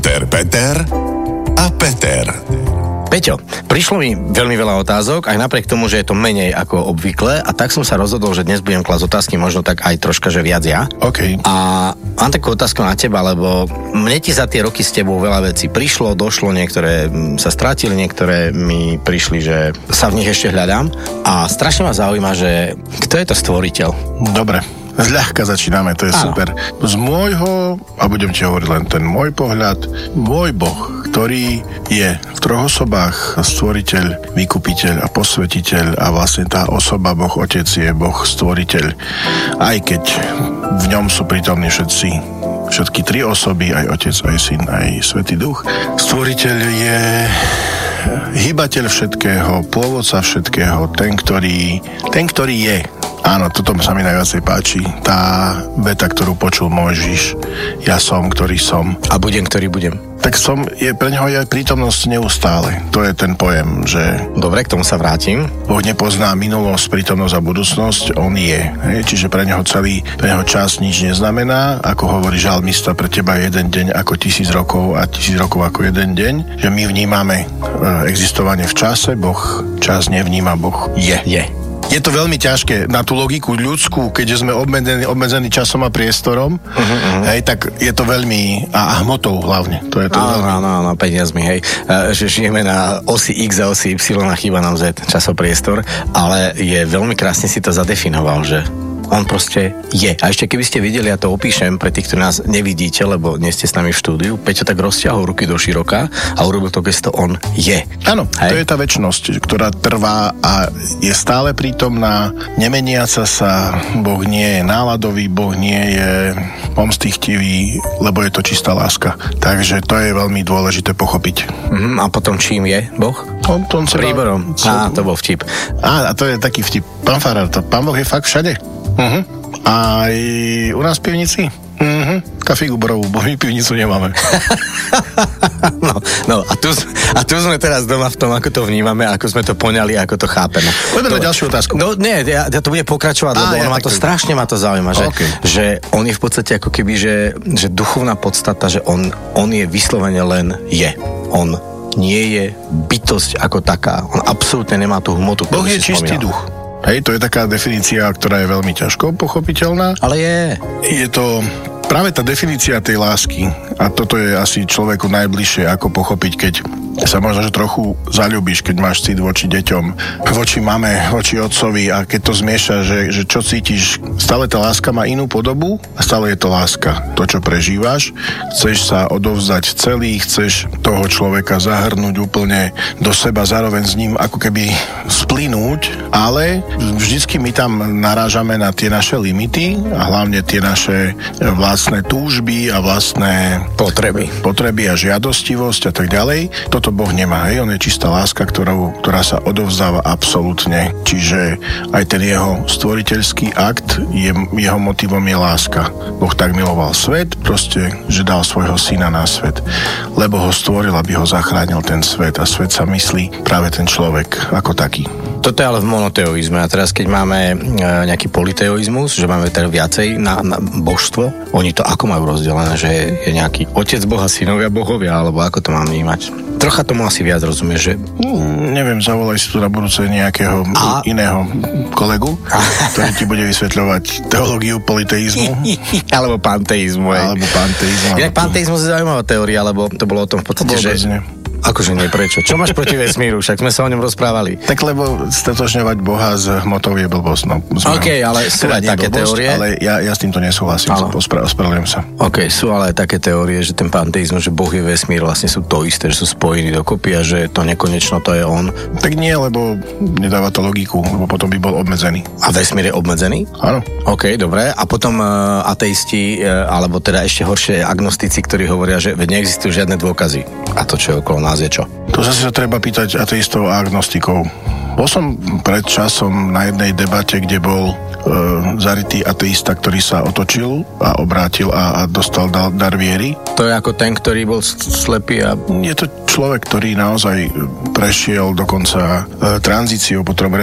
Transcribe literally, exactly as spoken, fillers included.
Páter Peter a Peter. Peťo, prišlo mi veľmi veľa otázok, aj napriek tomu, že je to menej ako obvykle, a tak som sa rozhodol, že dnes budem klásť otázky, možno tak aj troška, že viac ja. OK. A mám takú otázku na teba, lebo mne ti za tie roky s tebou veľa vecí prišlo, došlo, niektoré sa strátili, niektoré mi prišli, že sa v nich ešte hľadám. A strašne ma zaujíma, že kto je to stvoriteľ? Dobre. Zľahka začíname, to je Áno. super. Z môjho, a budem ti hovoriť len ten môj pohľad, môj Boh, ktorý je v troch osobách stvoriteľ, vykupiteľ a posvetiteľ, a vlastne tá osoba Boh Otec je Boh stvoriteľ. Aj keď v ňom sú prítomní všetci, všetky tri osoby, aj Otec, aj Syn, aj Svätý Duch. Stvoriteľ je hybateľ všetkého, pôvodca všetkého, ten, ktorý, ten, ktorý je. Áno, toto sa mi najviacej páči. Tá veta, ktorú počul Mojžiš. Ja som, ktorý som. A budem, ktorý budem. Tak som, je pre neho je prítomnosť neustále. To je ten pojem, že Dobre, k tomu sa vrátim. Boh nepozná minulosť, prítomnosť a budúcnosť, on je. Hej? Čiže pre neho celý, pre neho čas nič neznamená. Ako hovorí žalmista, pre teba jeden deň ako tisíc rokov a tisíc rokov ako jeden deň. Že my vnímame existovanie v čase, Boh čas nevníma, Boh je. Je. Je to veľmi ťažké na tú logiku ľudskú, keďže sme obmedzení, obmedzení časom a priestorom, uh-huh, uh-huh. Hej, tak je to veľmi, a, a hmotou hlavne. To je to Áno, veľmi... áno, áno, peniazmi, hej. E, že žijeme na osi X a osi Y a chýba nám Z, časopriestor, ale je veľmi krásne si to zadefinoval, že on proste je. A ešte keby ste videli, ja to opíšem pre tých, ktorí nás nevidíte, lebo nie ste s nami v štúdiu, Peťo tak rozťahol ruky do široka a urobil to gesto, on je. Áno, to je tá večnosť, ktorá trvá a je stále prítomná, nemeniaca sa. Boh nie je náladový, Boh nie je pomstichtivý, lebo je to čistá láska. Takže to je veľmi dôležité pochopiť. Mm, a potom čím je Boh? On, on sa Príborom. Á, to bol vtip. Á, a to je taký vtip. Pán farár, to Pán Boh je fakt všade. Uh-huh. Aj u nás v pivnici. Uh-huh. Kafíku borovú, bo my pivnicu nemáme. no, no a, tu, a tu sme teraz doma v tom, ako to vnímame, ako sme to poňali, ako to chápeme. Poďme na ďalšiu otázku. No nie, ja, ja to bude pokračovať, lebo ja, on ma to to... strašne ma to zaujíma, že, okay. že on je v podstate ako keby, že, že duchovná podstata, že on, on je vyslovene len je. On nie je bytosť ako taká. On absolútne nemá tú hmotu. Boh je čistý spomínal. duch. Hej, to je taká definícia, ktorá je veľmi ťažko pochopiteľná. Ale je. Je to práve tá definícia tej lásky, a toto je asi človeku najbližšie, ako pochopiť, keď sa možno, že trochu zaľúbiš, keď máš cit voči deťom, voči mame, voči otcovi, a keď to zmieša, že, že čo cítiš, stále tá láska má inú podobu a stále je to láska. To, čo prežívaš, chceš sa odovzdať celý, chceš toho človeka zahrnúť úplne do seba, zároveň s ním ako keby splynúť, ale vždycky my tam narážame na tie naše limity a hlavne tie naše vlastné túžby a vlastné potreby, potreby a žiadostivosť a tak ďalej. Toto Boh nemá, hej, on je čistá láska, ktorou, ktorá sa odovzdáva absolútne. Čiže aj ten jeho stvoriteľský akt, je, jeho motivom je láska. Boh tak miloval svet, proste, že dal svojho syna na svet, lebo ho stvoril, aby ho zachránil ten svet, a svet sa myslí práve ten človek ako taký. Toto je ale v monoteoizme, a teraz keď máme e, nejaký politeoizmus, že máme teda viacej na, na božstvo, oni to ako majú rozdelené, že je, je nejaký otec Boha, synovia bohovia, alebo ako to mám vnímať? Trocha tomu asi viac rozumieš, že... Mm, neviem, zavolaj si tu na budúce nejakého a... iného kolegu, ktorý ti bude vysvetľovať teológiu politeizmu. alebo panteizmu. Alebo panteizmu. Inak panteizmus je zaujímavá teória, lebo to bolo o tom v podstate, že... Akože nie, prečo? Čo máš proti vesmíru? Však sme sa o ňom rozprávali. Tak lebo statočňovať Boha s hmotou je blbosť. No, OK, ale sú aj také blbosť, teórie. Ale ja, ja s týmto nesúhlasím, Ospra- ospravedlňujem sa. OK, sú ale aj také teórie, že ten panteizmus, že Boh je vesmír, vlastne sú to isté, že sú spojení dokopy a že to nekonečno to je on. Tak nie, lebo nedáva to logiku, lebo potom by bol obmedzený. A vesmír je obmedzený? Áno. OK, dobre. A potom uh, ateisti, uh, alebo teda ešte horšie agnostici, ktorí hovoria, že veď neexistujú žiadne dôkazy. A to, čo je okolo nás, je čo? To zase sa treba pýtať ateistov a agnostikov. Bol som pred časom na jednej debate, kde bol e, zarytý ateista, ktorý sa otočil a obrátil a, a dostal dar, dar viery. To je ako ten, ktorý bol slepý a... Je to človek, ktorý naozaj prešiel dokonca e, tranzíciou, potom